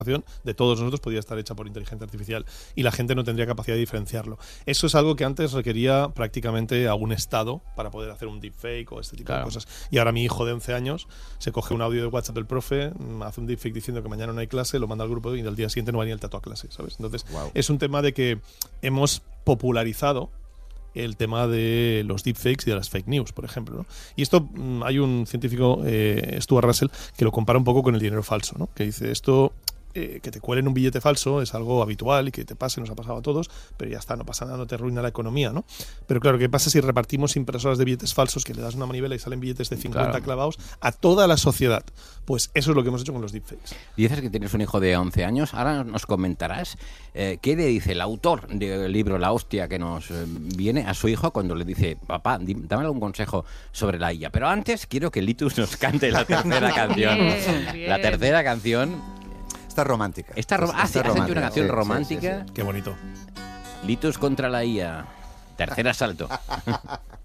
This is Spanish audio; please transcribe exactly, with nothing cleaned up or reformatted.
de todos nosotros podría estar hecha por inteligencia artificial y la gente no tendría capacidad de diferenciarlo. Eso es algo que antes requería prácticamente a un estado para poder hacer un deepfake o este tipo claro. de cosas. Y ahora mi hijo de once años se coge un audio de WhatsApp del profe, hace un deepfake diciendo que mañana no hay clase, lo manda al grupo y al día siguiente no va ni el tato a clase, ¿sabes? Entonces wow. es un tema de que hemos popularizado el tema de los deepfakes y de las fake news, por ejemplo, ¿no? Y esto, hay un científico, eh, Stuart Russell, que lo compara un poco con el dinero falso, ¿no? Que dice, esto... Eh, que te cuelen un billete falso es algo habitual y que te pase, nos ha pasado a todos, pero ya está, no pasa nada, no te arruina la economía, ¿no? Pero claro, ¿qué pasa si repartimos impresoras de billetes falsos, que le das una manivela y salen billetes de cincuenta claro. clavados a toda la sociedad? Pues eso es lo que hemos hecho con los deepfakes. Dices que tienes un hijo de once años, ahora nos comentarás eh, qué le dice el autor del libro La Hostia que nos eh, viene a su hijo cuando le dice, papá, dame algún consejo sobre la I A. Pero antes quiero que Litus nos cante la tercera canción. Bien, bien. La tercera canción... Esta romántica. Esta ro- ah, Esta sí, romántica. has hecho una canción sí, romántica. Sí, sí, sí. Qué bonito. Litus contra la I A. Tercer asalto.